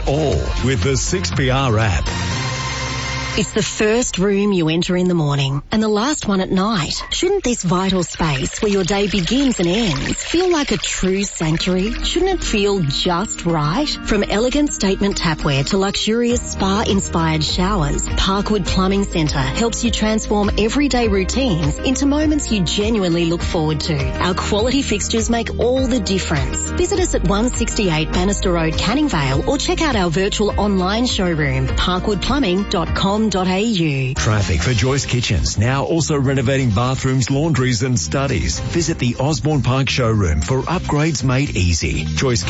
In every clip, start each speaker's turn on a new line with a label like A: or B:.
A: all with the 6PR app.
B: It's the first room you enter in the morning and the last one at night. Shouldn't this vital space where your day begins and ends feel like a true sanctuary? Shouldn't it feel just right? From elegant statement tapware to luxurious spa-inspired showers, Parkwood Plumbing Centre helps you transform everyday routines into moments you genuinely look forward to. Our quality fixtures make all the difference. Visit us at 168 Bannister Road, Canning Vale, or check out our virtual online showroom, parkwoodplumbing.com.au.
A: Traffic for Joyce Kitchens, now also renovating bathrooms, laundries and studies. Visit the Osborne Park showroom for upgrades made easy.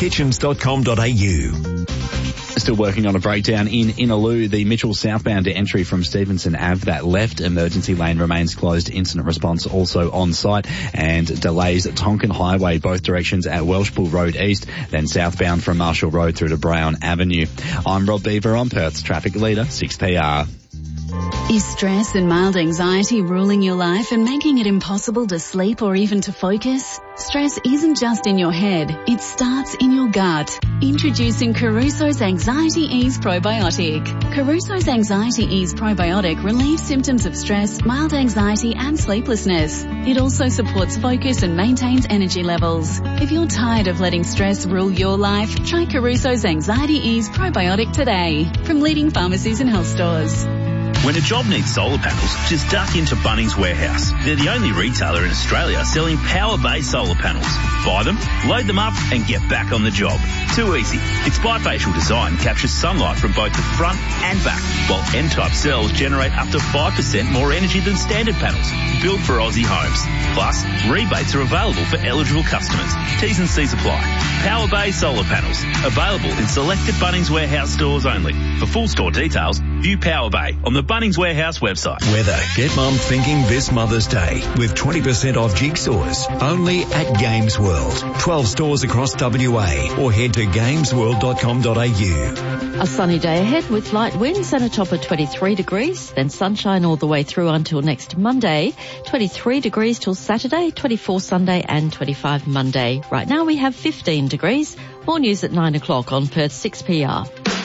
A: joycekitchens.com.au.
C: Still working on a breakdown in Innaloo. The Mitchell southbound entry from Stevenson Ave, that left emergency lane remains closed. Incident response also on site, and delays at Tonkin Highway, both directions at Welshpool Road East, then southbound from Marshall Road through to Brown Avenue. I'm Rob Beaver on Perth's Traffic Leader, 6PR.
D: Is stress and mild anxiety ruling your life and making it impossible to sleep or even to focus? Stress isn't just in your head, it starts in your gut. Introducing Caruso's Anxiety Ease Probiotic. Caruso's Anxiety Ease Probiotic relieves symptoms of stress, mild anxiety and sleeplessness. It also supports focus and maintains energy levels. If you're tired of letting stress rule your life, try Caruso's Anxiety Ease Probiotic today from leading pharmacies and health stores.
E: When a job needs solar panels, just duck into Bunnings Warehouse. They're the only retailer in Australia selling power-based solar panels. Buy them, load them up and get back on the job. Too easy. Its bifacial design captures sunlight from both the front and back, while N-type cells generate up to 5% more energy than standard panels. Built for Aussie homes. Plus, rebates are available for eligible customers. T's and C's apply. Power-based solar panels. Available in selected Bunnings Warehouse stores only. For full store details, view Power Bay on the Bunnings Warehouse website.
A: Weather. Get mum thinking this Mother's Day with 20% off jigsaws only at Games World. 12 stores across WA, or head to gamesworld.com.au.
F: A sunny day ahead with light winds and a top of 23 degrees, then sunshine all the way through until next Monday. 23 degrees till Saturday, 24 Sunday and 25 Monday. Right now we have 15 degrees. More news at 9 o'clock on Perth 6PR.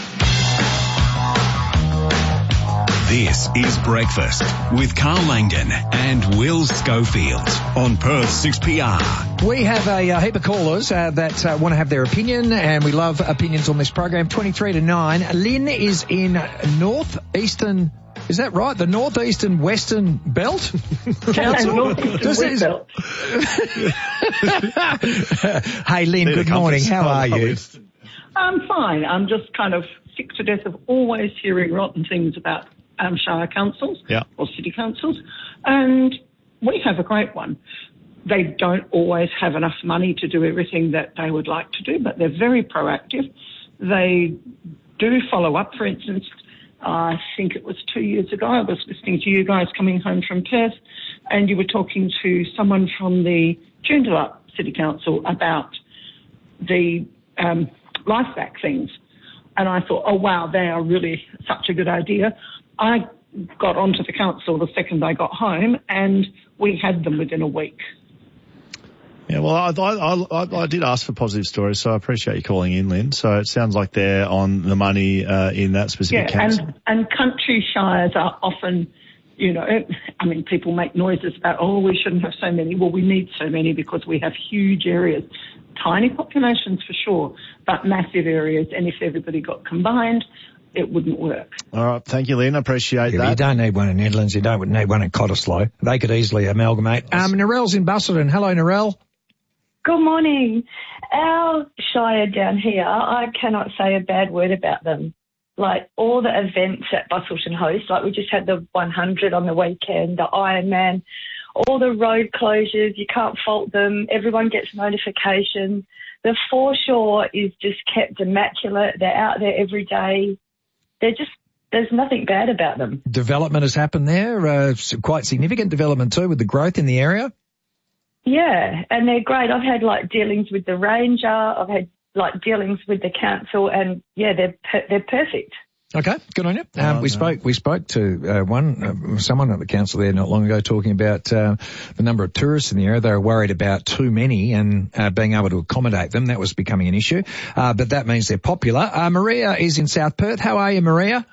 A: This is Breakfast with Carl Langdon and Will Schofield on Perth 6PR.
G: We have a heap of callers that want to have their opinion, and we love opinions on this program. 23 to 9. Lynn is in northeastern. Is that right? The northeastern western belt council.
H: Northeastern belt.
G: Hey, Lynn. Good morning. How are you?
H: I'm fine. I'm just kind of sick to death of always hearing rotten things about shire councils or city councils, and we have a great one. They don't always have enough money to do everything that they would like to do, but they're very proactive. They do follow up. For instance, I think it was 2 years ago, I was listening to you guys coming home from Perth, and you were talking to someone from the Joondalup City Council about the life vaccines. And I thought, oh, wow, they are really such a good idea. I got onto the council the second I got home, and we had them within a week.
I: Yeah, well, I did ask for positive stories, so I appreciate you calling in, Lynn. So it sounds like they're on the money in that specific council.
H: And country shires are often, you know, I mean, people make noises about, oh, we shouldn't have so many. Well, we need so many because we have huge areas. Tiny populations for sure, but massive areas. And if everybody got combined, it wouldn't work.
I: All right. Thank you, Lynn. I appreciate that.
G: You don't need one in Nedlands. You don't need one in Cottesloe. They could easily amalgamate. Narelle's in Busselton. Hello, Narelle.
J: Good morning. Our shire down here, I cannot say a bad word about them. Like all the events that Busselton hosts, like we just had the 100 on the weekend, the Ironman, all the road closures, you can't fault them. Everyone gets notifications. The foreshore is just kept immaculate. They're out there every day. There's nothing bad about them.
G: Development has happened there, quite significant development too with the growth in the area.
J: Yeah, and they're great. I've had like dealings with the ranger. I've had like dealings with the council, and yeah, they're perfect.
G: Okay, good on you. We spoke to someone at the council there not long ago talking about the number of tourists in the area. They were worried about too many and being able to accommodate them. That was becoming an issue, but that means they're popular. Maria is in South Perth. How are you, Maria?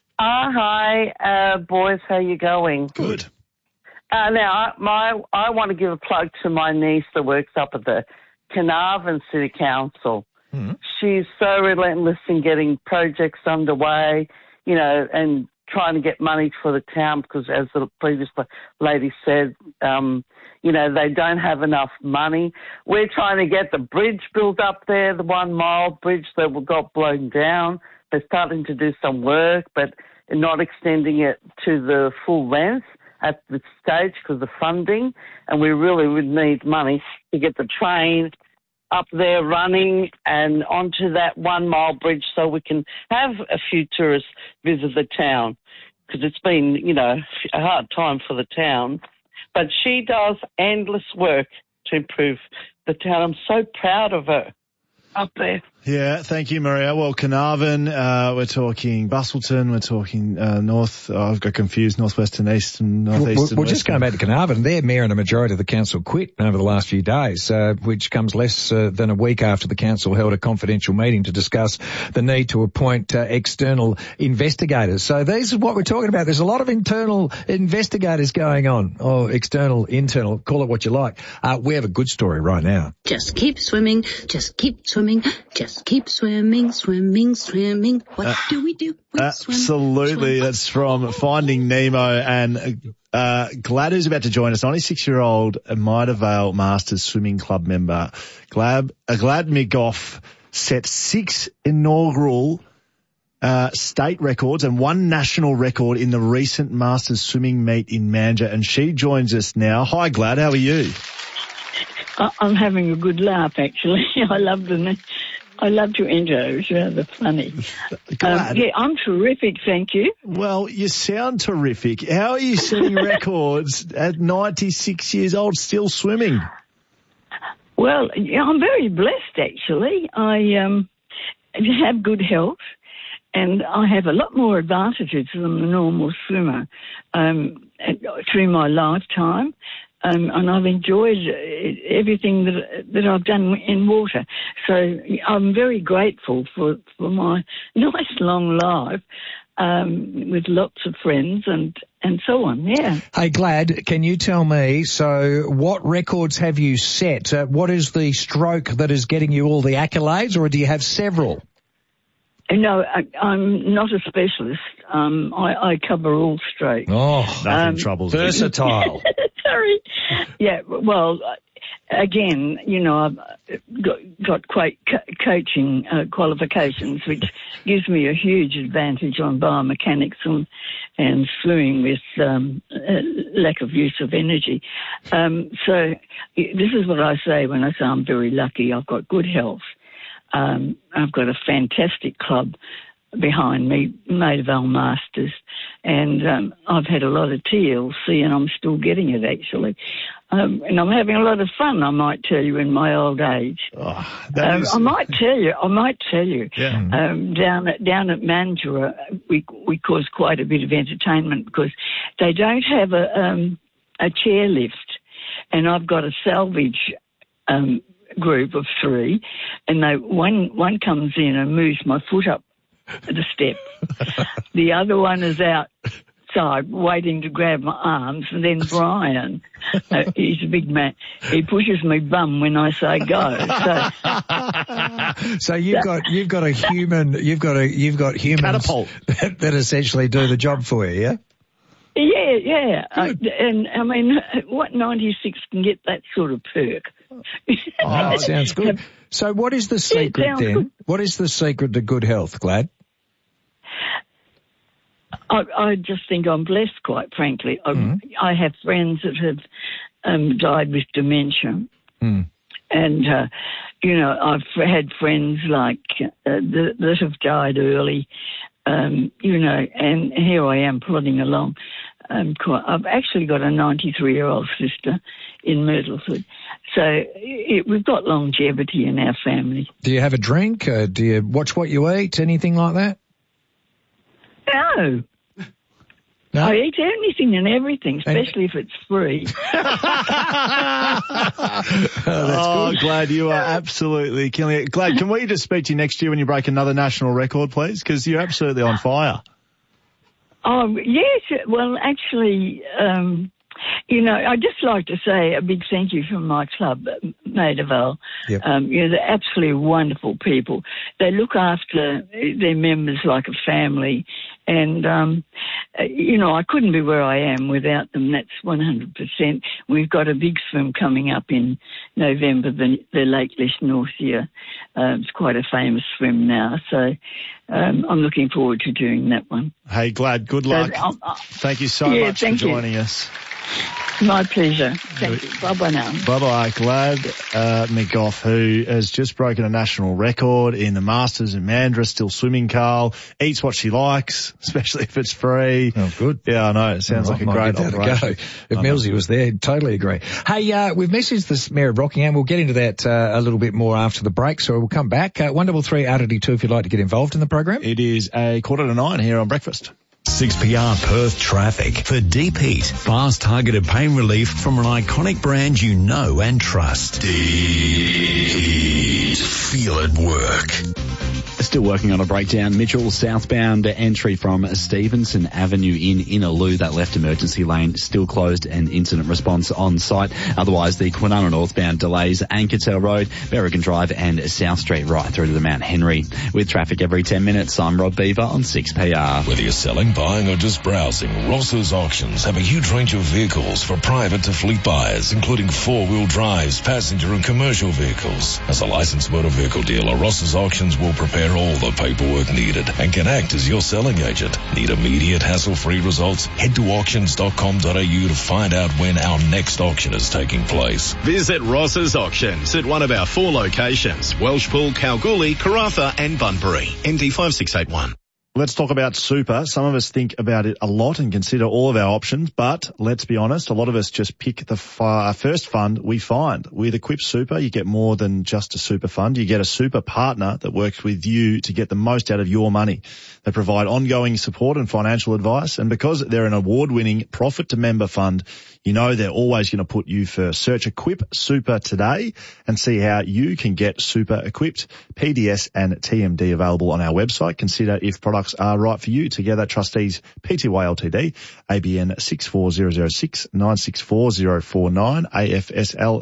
K: Hi, boys. How you going?
I: Good.
K: Now, I want to give a plug to my niece that works up at the Carnarvon City Council. Mm-hmm. She's so relentless in getting projects underway, you know, and trying to get money for the town because, as the previous lady said, you know, they don't have enough money. We're trying to get the bridge built up there, the 1 mile bridge that got blown down. They're starting to do some work, but not extending it to the full length at this stage because of the funding, and we really would need money to get the train up there running and onto that 1 mile bridge so we can have a few tourists visit the town because it's been, you know, a hard time for the town. But she does endless work to improve the town. I'm so proud of her up there.
I: Yeah, thank you, Maria. Well, Carnarvon, we're talking Busselton, we're talking north. I've got confused, northwest and east and northeast.
G: Well, just going back to Carnarvon, their mayor and a majority of the council quit over the last few days, which comes less than a week after the council held a confidential meeting to discuss the need to appoint external investigators. So these is what we're talking about. There's a lot of internal investigators going on, or external, internal, call it what you like. We have a good story right now.
L: Just keep swimming, just keep swimming, just keep swimming, swimming, swimming. What do we do? We
I: absolutely.
L: Swim.
I: That's from Finding Nemo. And Glad, who's about to join us, 96-year-old Maida Vale Masters Swimming Club member. Glad Migoff set 6 inaugural state records and 1 national record in the recent Masters swimming meet in Manja. And she joins us now. Hi, Glad. How are you?
M: I'm having a good laugh, actually. I loved your intro. It was rather funny. Yeah, I'm terrific, thank you.
I: Well, you sound terrific. How are you setting records at 96 years old, still swimming?
M: Well, yeah, I'm very blessed, actually. I have good health, and I have a lot more advantages than a normal swimmer through my lifetime. And I've enjoyed everything that I've done in water. So I'm very grateful for my nice long life with lots of friends and so on, yeah.
G: Hey, Glad, can you tell me, so what records have you set? What is the stroke that is getting you all the accolades, or do you have several?
M: No, I'm not a specialist. I cover all strokes.
G: Oh,
I: nothing troubles me.
G: Versatile.
M: Sorry. Yeah, well, again, you know, I've got coaching qualifications, which gives me a huge advantage on biomechanics and swimming with lack of use of energy. So this is what I say when I say I'm very lucky. I've got good health. I've got a fantastic club behind me, Maida Vale Masters, and I've had a lot of TLC, and I'm still getting it, actually. And I'm having a lot of fun, I might tell you, in my old age.
I: Oh,
M: I might tell you.
I: Yeah.
M: Down at Mandurah, we cause quite a bit of entertainment because they don't have a chairlift, and I've got a salvage group of 3, and one comes in and moves my foot up the step. The other one is outside waiting to grab my arms, and then Brian, he's a big man. He pushes me bum when I say go.
G: So you've got humans
I: catapult
G: that essentially do the job for you, yeah?
M: Yeah. And I mean, what 96 can get that sort of perk?
G: Oh, sounds good. So what is the secret then? Good. What is the secret to good health, Glad?
M: I just think I'm blessed, quite frankly. I have friends that have died with dementia. And, you know, I've had friends like that have died early, you know, and here I am plodding along. I've actually got a 93-year-old sister in Myrtleford. So we've got longevity in our family.
G: Do you have a drink? Do you watch what you eat? Anything like that?
M: No.
G: No?
M: I eat anything and everything, especially if it's free.
I: Glad, you are absolutely killing it. Glad, can we just speak to you next year when you break another national record, please? Because you're absolutely on fire.
M: Oh, yes. Well, actually, I'd just like to say a big thank you from my club, Maida Vale.
G: Yep.
M: They're absolutely wonderful people. They look after their members like a family. And, I couldn't be where I am without them. That's 100%. We've got a big swim coming up in November, the Lake Norcia. It's quite a famous swim now. So I'm looking forward to doing that one.
I: Hey, Glad, good luck. Thank you so much for joining us.
M: My pleasure. Thank you. Bye-bye now.
I: Bye-bye. Glad McGough, who has just broken a national record in the Masters in Mandurah, still swimming, Carl. Eats what she likes, especially if it's free.
G: Oh, good.
I: Yeah, I know. It sounds like a great operation.
G: If Millsy was there, totally agree. Hey, we've messaged the Mayor of Rockingham. We'll get into that a little bit more after the break, so we'll come back. 133 RTD2 if you'd like to get involved in the program.
I: It is 8:45 here on Breakfast.
A: 6PR Perth traffic. For Deep Heat, fast targeted pain relief from an iconic brand you know and trust. Deep Heat. Feel it work.
C: Still working on a breakdown. Mitchell southbound entry from Stevenson Avenue in Innaloo. That left emergency lane still closed and incident response on site. Otherwise, the Kwinana northbound delays Ankertail Road, Berrigan Drive and South Street right through to the Mount Henry. With traffic every 10 minutes, I'm Rob Beaver on 6PR.
N: Whether you're selling, buying or just browsing, Ross's Auctions have a huge range of vehicles for private to fleet buyers, including four-wheel drives, passenger and commercial vehicles. As a licensed motor vehicle dealer, Ross's Auctions will prepare all the paperwork needed and can act as your selling agent. Need immediate hassle-free results? Head to auctions.com.au to find out when our next auction is taking place.
O: Visit Ross's Auctions at one of our 4 locations, Welshpool, Kalgoorlie, Karratha and Bunbury. ND 5681.
I: Let's talk about super. Some of us think about it a lot and consider all of our options, but let's be honest, a lot of us just pick the first fund we find. With Equip Super, you get more than just a super fund. You get a super partner that works with you to get the most out of your money. They provide ongoing support and financial advice, and because they're an award-winning profit-to-member fund, you know they're always going to put you first. Search Equip Super today and see how you can get super equipped. PDS and TMD available on our website. Consider if products are right for you. Together, trustees Pty Ltd, ABN 64006 964049, AFSL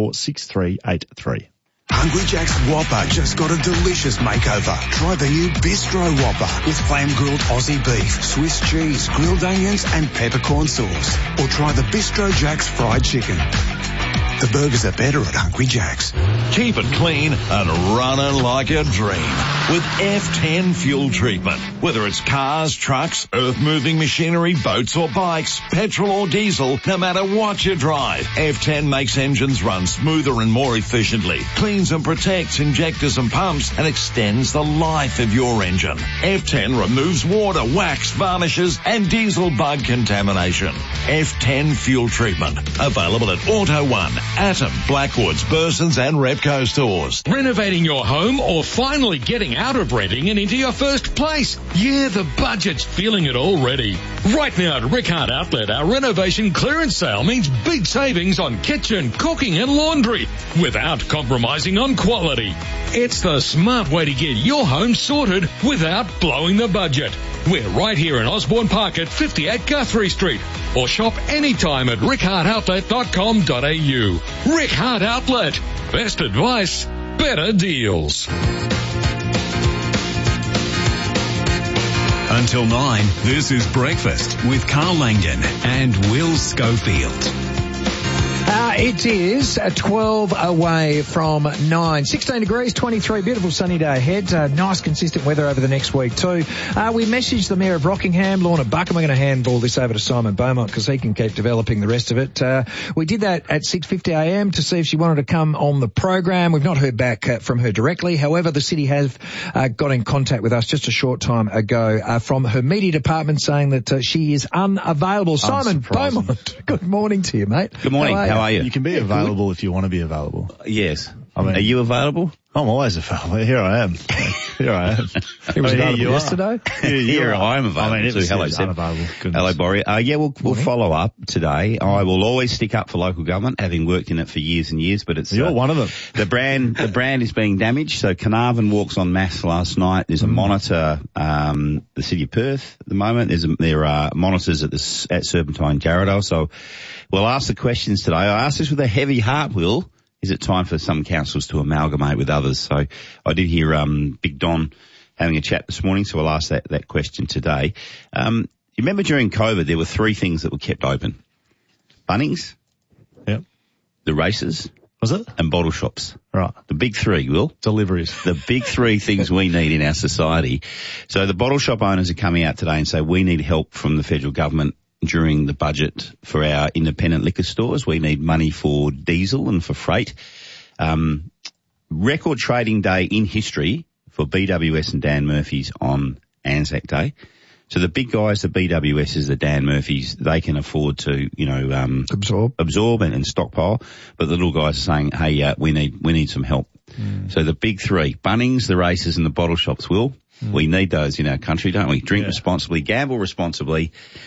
I: 246383.
P: Hungry Jack's Whopper just got a delicious makeover. Try the new Bistro Whopper with flame-grilled Aussie beef, Swiss cheese, grilled onions and peppercorn sauce. Or try the Bistro Jack's fried chicken. The burgers are better at Hungry Jack's.
Q: Keep it clean and running like a dream with F10 fuel treatment. Whether it's cars, trucks, earth-moving machinery, boats or bikes, petrol or diesel, no matter what you drive, F10 makes engines run smoother and more efficiently, cleans and protects injectors and pumps, and extends the life of your engine. F10 removes water, wax, varnishes, and diesel bug contamination. F10 fuel treatment. Available at Auto One, Atom, Blackwoods, Burson's and Repco stores.
R: Renovating your home or finally getting out of renting and into your first place? Yeah, the budget's feeling it already. Right now at Rickard Outlet, our renovation clearance sale means big savings on kitchen, cooking and laundry without compromising on quality. It's the smart way to get your home sorted without blowing the budget. We're right here in Osborne Park at 58 Guthrie Street, or shop anytime at rickardoutlet.com.au. Rickard Outlet. Best advice, better deals.
A: Until 9, this is Breakfast with Carl Langdon and Will Schofield.
G: It is 12 away from 9. 16 degrees, 23, beautiful sunny day ahead. Nice consistent weather over the next week too. We messaged the Mayor of Rockingham, Lorna Buckham. We're going to handball this over to Simon Beaumont because he can keep developing the rest of it. We did that at 6:50am to see if she wanted to come on the program. We've not heard back from her directly. However, the city has got in contact with us just a short time ago from her media department saying that she is unavailable. Simon Beaumont, good morning to you, mate.
S: Good morning. How are you?
I: You can be available if you want to be available.
S: Yes. Are you available?
I: I'm always available. Here I am. Here I am.
G: He was available yesterday.
S: Here I am available.
I: I mean, it was
S: Hello, Seb.
I: unavailable. Goodness.
S: Hello, Borry. We'll follow up today. I will always stick up for local government, having worked in it for years and years, but it's...
I: You're one of them.
S: The brand is being damaged. So Carnarvon walks en masse last night. There's a monitor, the City of Perth at the moment. There are monitors at Serpentine Jarrahdale. So we'll ask the questions today. I asked this with a heavy heart, Will. Is it time for some councils to amalgamate with others? So I did hear Big Don having a chat this morning, so we'll ask that question today. You remember during COVID there were three things that were kept open. Bunnings,
I: yep,
S: the races,
I: was it?
S: And bottle shops.
I: Right.
S: The big three, Will.
I: Deliveries.
S: The big three things we need in our society. So the bottle shop owners are coming out today and say we need help from the federal government during the budget for our independent liquor stores. We need money for diesel and for freight. Record trading day in history for BWS and Dan Murphy's on Anzac Day. So the big guys, the BWS's, the Dan Murphy's, they can afford to, absorb and stockpile. But the little guys are saying, hey, we need some help. So the big three, Bunnings, the races and the bottle shops, Will. We need those in our country, don't we? Drink responsibly, gamble responsibly,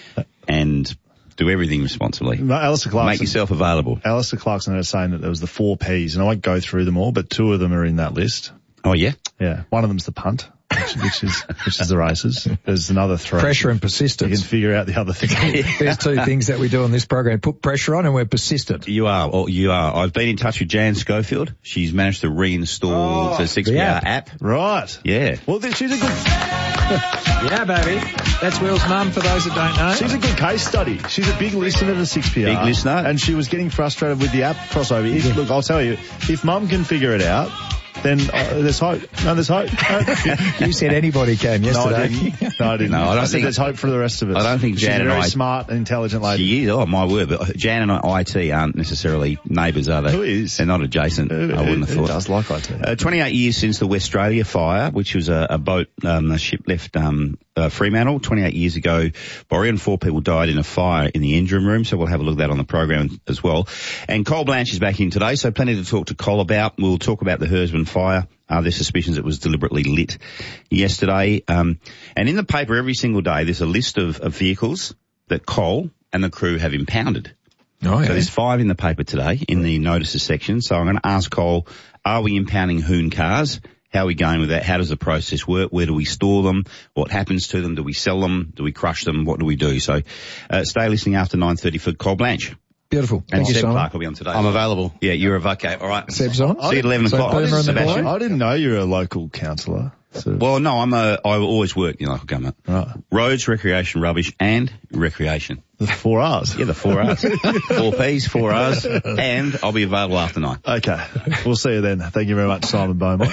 S: and do everything responsibly.
I: Alistair Clarkson,
S: make yourself available.
I: Alistair Clarkson was saying that there was the 4 Ps, and I won't go through them all, but 2 of them are in that list.
S: Oh, yeah?
I: Yeah. One of them's the punt, which is the races. There's another 3.
G: Pressure and persistence.
I: You can figure out the other thing.
G: There's 2 things that we do on this program. Put pressure on and we're persistent.
S: You are. I've been in touch with Jan Schofield. She's managed to reinstall the 6PR app.
I: Right.
S: Yeah.
I: Well, she's a good...
G: Yeah, baby. That's Will's mum, for those that don't know.
I: She's a good case study. She's a big listener to 6PR.
S: Big listener.
I: And she was getting frustrated with the app crossover. Look, I'll tell you, if mum can figure it out, then there's hope. No, there's hope.
G: You said anybody can yesterday.
I: No, I didn't.
S: I
I: said there's hope for the rest of us.
S: I don't think Jan and I...
I: She's a very smart and intelligent lady.
S: She is. Oh, my word. But Jan and IT aren't necessarily neighbours, are they?
I: Who is?
S: They're not adjacent, I wouldn't have thought.
I: Who does like IT?
S: 28 years since the Westralia fire, which was a boat, a ship left Fremantle 28 years ago. Borry, and 4 people died in a fire in the engine room, so we'll have a look at that on the program as well. And Col Blanche is back in today, so plenty to talk to Col about. We'll talk about the Hersman fire. There's suspicions it was deliberately lit yesterday. And in the paper every single day, there's a list of vehicles that Col and the crew have impounded.
G: Oh, yeah.
S: So there's 5 in the paper today in the notices section. So I'm going to ask Col, are we impounding Hoon cars? How are we going with that? How does the process work? Where do we store them? What happens to them? Do we sell them? Do we crush them? What do we do? So stay listening after 9:30 for Col Blanche.
G: Beautiful.
S: And
G: Thank you,
S: Seb
G: Simon.
S: Clark will be on today.
I: I'm available.
S: Yeah, you're okay. All right.
G: Seb's on.
S: See you at 11 o'clock.
G: Sebastian.
I: I didn't know you were a local councillor. So.
S: Well, no, I always worked in local government.
I: Right.
S: Roads, recreation, rubbish, and recreation.
I: The 4 R's.
S: Yeah, the 4 R's. 4 P's, 4 R's, and I'll be available after 9.
I: Okay. We'll see you then. Thank you very much, Simon Beaumont.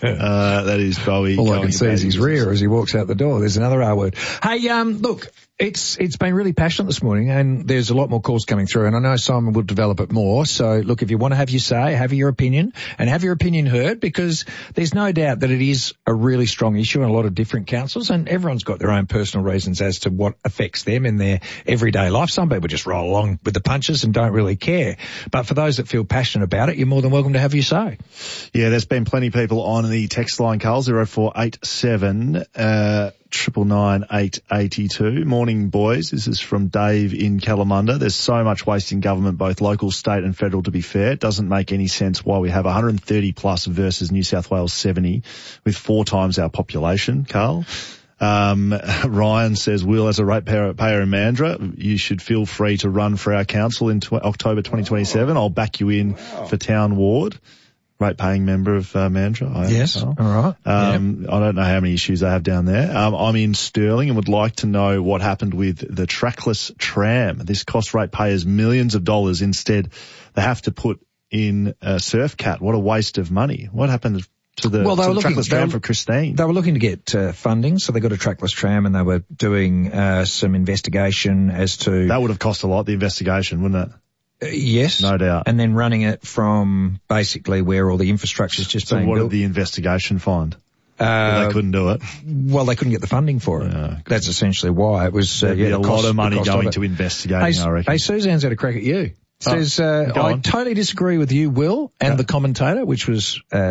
I: That is Bowie.
G: All I can see is his rear as he walks out the door. There's another R word. Hey, look, it's been really passionate this morning, and there's a lot more calls coming through, and I know Simon will develop it more. So, look, if you want to have your say, have your opinion, and have your opinion heard, because there's no doubt that it is a really strong issue in a lot of different councils, and everyone's got their own personal reasons as to what affects them in their everyday life. Some people just roll along with the punches and don't really care. But for those that feel passionate about it, you're more than welcome to have your say.
I: Yeah, there's been plenty of people on the text line, Carl, 0487 999 Morning, boys. This is from Dave in Kalamunda. There's so much waste in government, both local, state and federal, to be fair. It doesn't make any sense why we have 130 plus versus New South Wales 70 with 4 times our population, Carl. Ryan says, Will, as a ratepayer in Mandurah, you should feel free to run for our council in October 2027. I'll back you in for town ward. Rate-paying member of Mandurah.
G: Yes, all right.
I: I don't know how many issues they have down there. I'm in Stirling and would like to know what happened with the trackless tram. This cost ratepayers millions of dollars. Instead, they have to put in a surf cat. What a waste of money. What happened to the trackless tram for Christine?
G: They were looking to get funding, so they got a trackless tram, and they were doing some investigation as to...
I: That would have cost a lot, the investigation, wouldn't it?
G: Yes.
I: No doubt.
G: And then running it from basically where all the infrastructure's just being built.
I: So what did the investigation find? They couldn't do it.
G: Well, they couldn't get the funding for it.
I: Yeah,
G: that's essentially why. It was
I: a lot of money going to investigating, I reckon.
G: Hey, Suzanne's had a crack at you. Says, I totally disagree with you, Will, and the commentator, which was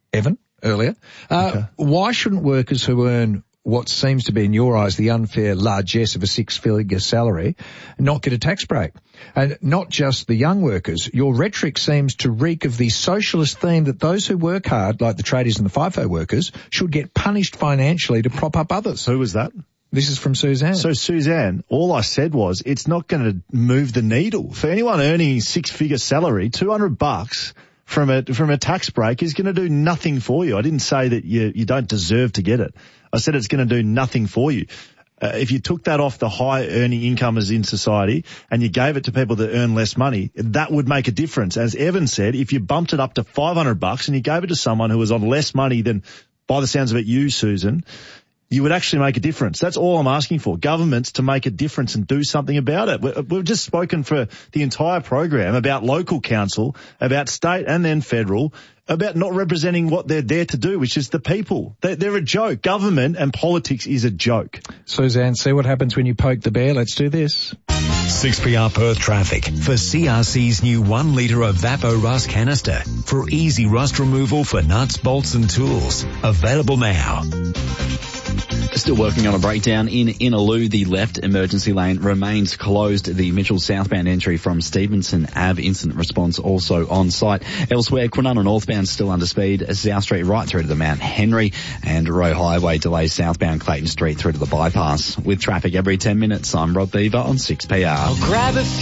G: Evan, earlier. Why shouldn't workers who earn what seems to be, in your eyes, the unfair largesse of a six-figure salary not get a tax break? And not just the young workers. Your rhetoric seems to reek of the socialist theme that those who work hard, like the tradies and the FIFO workers, should get punished financially to prop up others.
I: Who was that?
G: This is from Suzanne.
I: So Suzanne, all I said was it's not going to move the needle. For anyone earning six-figure salary, $200 from a tax break is going to do nothing for you. I didn't say that you don't deserve to get it. I said it's going to do nothing for you. If you took that off the high earning incomers in society and you gave it to people that earn less money, that would make a difference. As Evan said, if you bumped it up to $500 and you gave it to someone who was on less money than, by the sounds of it, you, Susan, you would actually make a difference. That's all I'm asking for. Governments to make a difference and do something about it. We've just spoken for the entire program about local council, about state and then federal, about not representing what they're there to do, which is the people. They're a joke. Government and politics is a joke.
G: Suzanne, see what happens when you poke the bear. Let's do this.
A: 6PR Perth traffic for CRC's new 1 litre of Vapo Rust canister for easy rust removal for nuts, bolts and tools. Available now.
C: Still working on a breakdown in Innaloo. The left emergency lane remains closed. The Mitchell southbound entry from Stevenson Ave, incident response also on site. Elsewhere, Kwinana northbound still under speed. South Street right through to the Mount Henry, and Roe Highway delays southbound Clayton Street through to the bypass. With traffic every 10 minutes, I'm Rob Beaver on 6PR.
T: I'll grab a